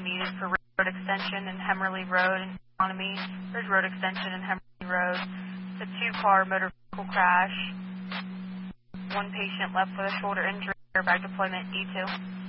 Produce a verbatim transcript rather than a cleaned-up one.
needed for road extension in Hemmerly Road and Economy. There's road extension in Hemmerly Road. It's a two-car motor vehicle crash. One patient left with a shoulder injury. Airbag deployment E two.